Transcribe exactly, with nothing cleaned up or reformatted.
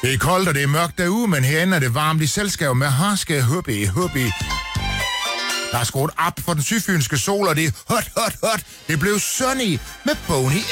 Det er koldt, og det er mørkt derude, men herinde er det varmt i selskab med harske hubby, hubby. Der er skruet op for den sydfynske sol, og det er hot, hot, hot. Det blev sunny med Boney